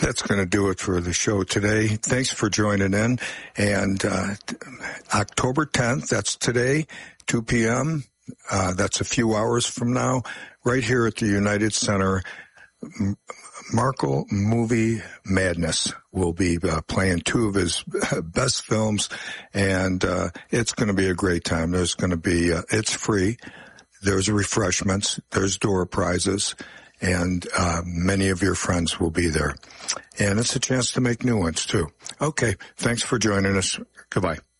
that's going to do it for the show today. Thanks for joining in. And October 10th, that's today, 2 p.m., that's a few hours from now, right here at the United Center, Markle Movie Madness will be playing two of his best films, and it's going to be a great time. There's going to be, it's free. There's refreshments. There's door prizes, and many of your friends will be there. And it's a chance to make new ones, too. Okay, thanks for joining us. Goodbye.